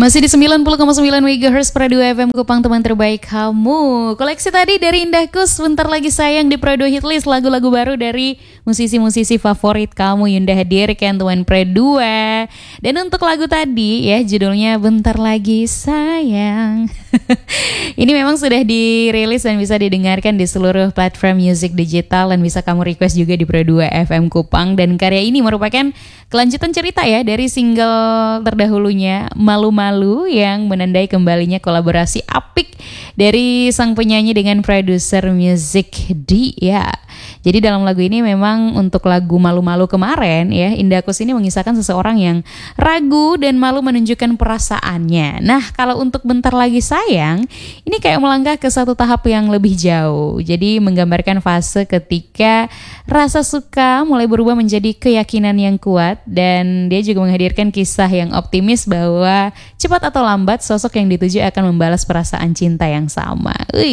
Masih di 90,9 MHz Prado FM Kupang, teman terbaik kamu. Koleksi tadi dari Indahku, sebentar lagi sayang di Prado Hitlist, lagu-lagu baru dari musisi-musisi favorit kamu Yunda hadirkan teman Prado. Dan untuk lagu tadi ya judulnya Bentar Lagi Sayang. Ini memang sudah dirilis dan bisa didengarkan di seluruh platform musik digital dan bisa kamu request juga di Prado FM Kupang. Dan karya ini merupakan kelanjutan cerita ya dari single terdahulunya Malu-Malu yang menandai kembalinya kolaborasi apik dari sang penyanyi dengan produser musik Dia. Jadi dalam lagu ini memang untuk lagu Malu-Malu kemarin ya, Indahkus ini mengisahkan seseorang yang ragu dan malu menunjukkan perasaannya. Nah kalau untuk Bentar Lagi Sayang, ini kayak melangkah ke satu tahap yang lebih jauh. Jadi menggambarkan fase ketika rasa suka mulai berubah menjadi keyakinan yang kuat. Dan dia juga menghadirkan kisah yang optimis bahwa cepat atau lambat sosok yang dituju akan membalas perasaan cinta yang sama.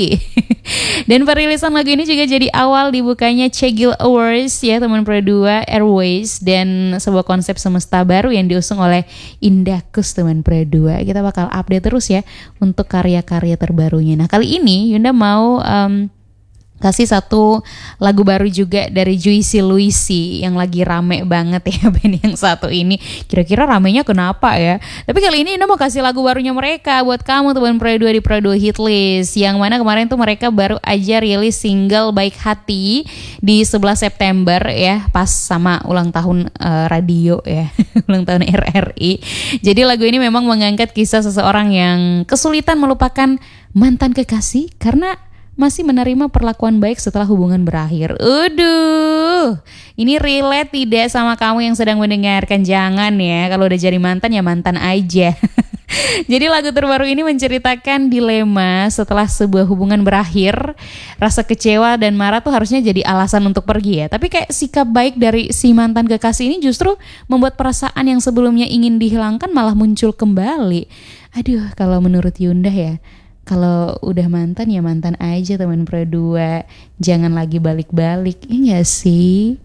Dan perilisan lagu ini juga jadi awal dibukanya Cegil Awards ya teman Prado Airways, dan sebuah konsep semesta baru yang diusung oleh Indahkus teman Prado. Kita bakal update terus ya untuk karya-karya terbarunya. Nah kali ini Yunda mau kasih satu lagu baru juga dari Juicy Luicy yang lagi rame banget ya band yang satu ini. Kira-kira ramenya kenapa ya? Tapi kali ini Ina mau kasih lagu barunya mereka buat kamu teman Prado di Prado Hitlist, yang mana kemarin tuh mereka baru aja rilis single Baik Hati di 11 September ya, pas sama ulang tahun radio ya, ulang tahun RRI. Jadi lagu ini memang mengangkat kisah seseorang yang kesulitan melupakan mantan kekasih karena masih menerima perlakuan baik setelah hubungan berakhir. Ini relate tidak sama kamu yang sedang mendengarkan? Jangan ya, kalau udah jadi mantan ya mantan aja. Jadi lagu terbaru ini menceritakan dilema setelah sebuah hubungan berakhir. Rasa kecewa dan marah tuh harusnya jadi alasan untuk pergi ya, tapi kayak sikap baik dari si mantan kekasih ini justru membuat perasaan yang sebelumnya ingin dihilangkan malah muncul kembali. Aduh, kalau menurut Yunda ya, kalau udah mantan ya mantan aja teman Prado, jangan lagi balik-balik, ya gak sih?